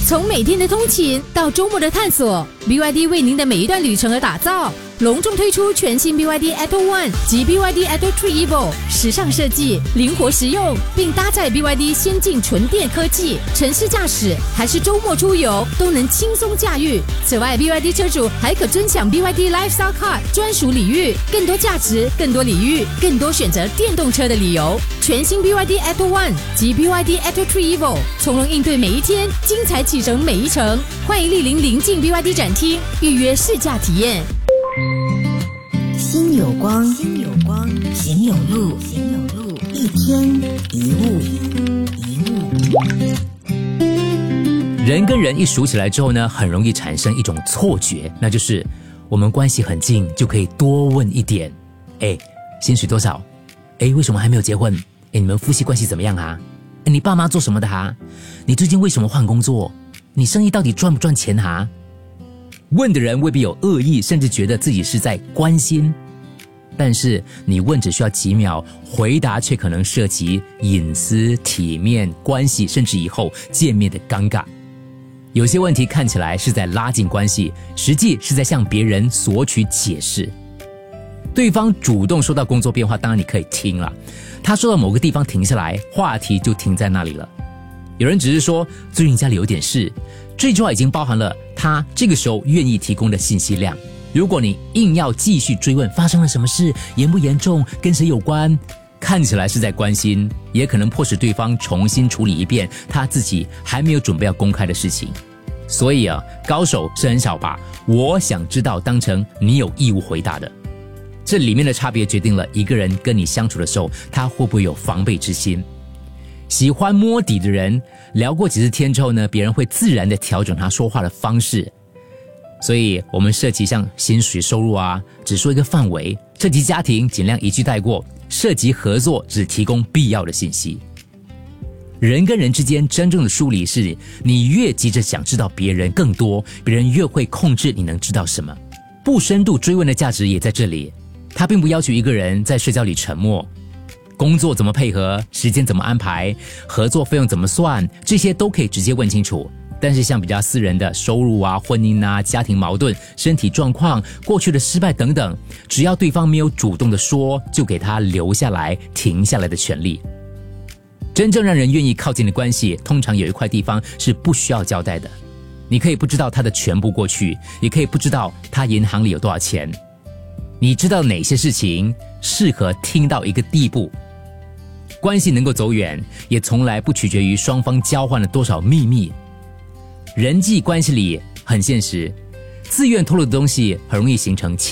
从每天的通勤到周末的探索， BYD 为您的每一段旅程而打造。隆重推出全新 BYD Atto One 及 BYD Atto 3 Evo， 时尚设计，灵活实用，并搭载 BYD 先进纯电科技，城市驾驶还是周末出游都能轻松驾驭。此外 BYD 车主还可尊享 BYD Lifestyle Card 专属礼遇，更多价值，更多礼遇，更多选择电动车的理由。全新 BYD Atto One 及 BYD Atto 3 Evo， 从容应对每一天，精彩启程每一程。欢迎莅临临近 BYD 展厅预约试驾体验。 心有光，心有光，行有路，行有路，一天一物，一物。 人跟人一熟起来之后呢，很容易产生一种错觉，那就是我们关系很近，就可以多问一点。薪水多少？为什么还没有结婚？你们夫妻关系怎么样啊？你爸妈做什么的啊？你最近为什么换工作？你生意到底赚不赚钱啊？问的人未必有恶意，甚至觉得自己是在关心，但是你问只需要几秒，回答却可能涉及隐私、体面、关系，甚至以后见面的尴尬。有些问题看起来是在拉近关系，实际是在向别人索取解释。对方主动说到工作变化，当然你可以听了，他说到某个地方停下来，话题就停在那里了。有人只是说最近家里有点事，这句话已经包含了他这个时候愿意提供的信息量。如果你硬要继续追问发生了什么事，严不严重，跟谁有关，看起来是在关心，也可能迫使对方重新处理一遍他自己还没有准备要公开的事情。所以高手是很少把我想知道当成你有义务回答的。这里面的差别决定了一个人跟你相处的时候，他会不会有防备之心。喜欢摸底的人，聊过几次天之后呢，别人会自然的调整他说话的方式。所以我们涉及像薪水收入只说一个范围，涉及家庭尽量一句带过，涉及合作只提供必要的信息。人跟人之间真正的疏离是，你越急着想知道别人更多，别人越会控制你能知道什么。不深度追问的价值也在这里，他并不要求一个人在社交里沉默。工作怎么配合，时间怎么安排，合作费用怎么算，这些都可以直接问清楚。但是像比较私人的收入婚姻家庭矛盾、身体状况、过去的失败等等，只要对方没有主动的说，就给他留下来、停下来的权利。真正让人愿意靠近的关系，通常有一块地方是不需要交代的。你可以不知道他的全部过去，也可以不知道他银行里有多少钱。你知道哪些事情适合听到一个地步。关系能够走远，也从来不取决于双方交换了多少秘密。人际关系里很现实，自愿透露的东西很容易形成